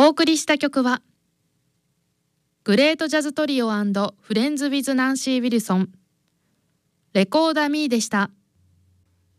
お送りした曲はグレートジャズトリオ&フレンズ・ウィズ・ナンシー・ウィルソン、レコーダ・ミーでした。